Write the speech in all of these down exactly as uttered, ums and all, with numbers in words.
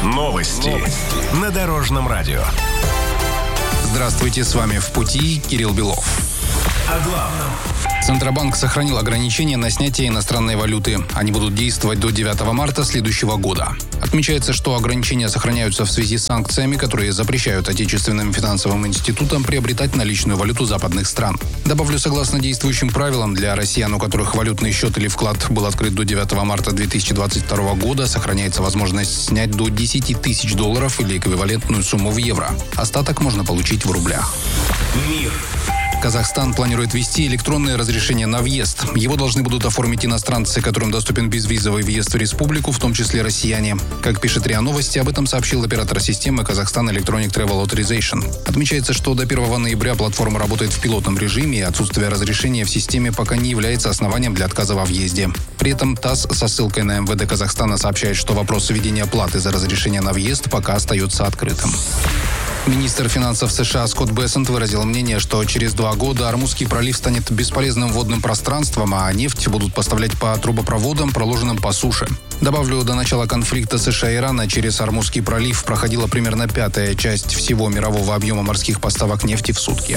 Новости, Новости. На Дорожном радио. Здравствуйте, с вами «В пути» Кирилл Белов. О главном. Центробанк сохранил ограничения на снятие иностранной валюты. Они будут действовать до девятого марта следующего года. Отмечается, что ограничения сохраняются в связи с санкциями, которые запрещают отечественным финансовым институтам приобретать наличную валюту западных стран. Добавлю, согласно действующим правилам, для россиян, у которых валютный счет или вклад был открыт до девятого марта две тысячи двадцать второго года, сохраняется возможность снять до десять тысяч долларов или эквивалентную сумму в евро. Остаток можно получить в рублях. Мир. Казахстан планирует ввести электронное разрешение на въезд. Его должны будут оформить иностранцы, которым доступен безвизовый въезд в республику, в том числе россияне. Как пишет РИА Новости, об этом сообщил оператор системы Казахстан Electronic Travel Authorization. Отмечается, что до первого ноября платформа работает в пилотном режиме, и отсутствие разрешения в системе пока не является основанием для отказа во въезде. При этом ТАСС со ссылкой на эм вэ дэ Казахстана сообщает, что вопрос введения платы за разрешение на въезд пока остается открытым. Министр финансов США Скотт Бессент выразил мнение, что через два года Ормузский пролив станет бесполезным водным пространством, а нефть будут поставлять по трубопроводам, проложенным по суше. Добавлю, до начала конфликта США и Ирана через Ормузский пролив проходила примерно пятая часть всего мирового объема морских поставок нефти в сутки.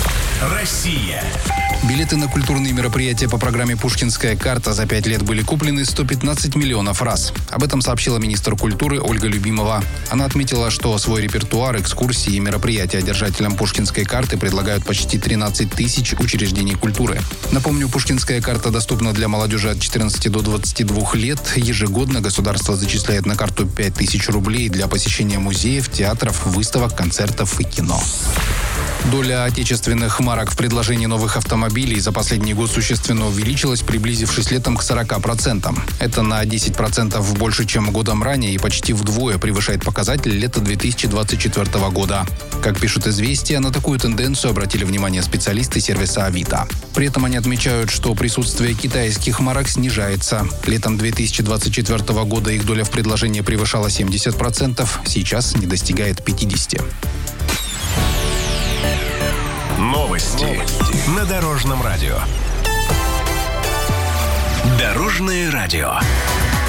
Россия. Билеты на культурные мероприятия по программе «Пушкинская карта» за пять лет были куплены сто пятнадцать миллионов раз. Об этом сообщила министр культуры Ольга Любимова. Она отметила, что свой репертуар, экскурсии и мероприятия держателям «Пушкинской карты» предлагают почти тринадцать тысяч учреждений культуры. Напомню, «Пушкинская карта» доступна для молодежи от четырнадцати до двадцати двух лет. Ежегодно государство зачисляет на карту пять тысяч рублей для посещения музеев, театров, выставок, концертов и кино. Доля отечественных марок в предложении новых автомобилей за последний год существенно увеличилась, приблизившись летом к сорока процентам. Это на десять процентов больше, чем годом ранее, и почти вдвое превышает показатель лета две тысячи двадцать четвёртого года. Как пишут «Известия», на такую тенденцию обратили внимание специалисты сервиса «Авито». При этом они отмечают, что присутствие китайских марок снижается. Летом две тысячи двадцать четвёртого года их доля в предложении превышала семьдесят процентов, сейчас не достигает пятидесяти процентов. Новости, Новости. На Дорожном радио. Дорожное радио.